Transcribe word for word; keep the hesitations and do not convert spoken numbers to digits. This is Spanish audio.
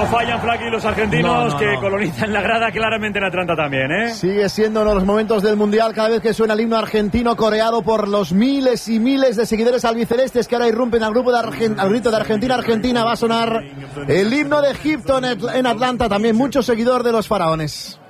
No fallan, Flaky, los argentinos No, no, que no. colonizan la grada claramente en Atlanta también, ¿eh? Sigue siendo uno de los momentos del Mundial cada vez que suena el himno argentino coreado por los miles y miles de seguidores albicelestes que ahora irrumpen al grupo de Argen- al grito de Argentina, Argentina. Va a sonar el himno de Egipto en Atl- en Atlanta, también mucho seguidor de los faraones.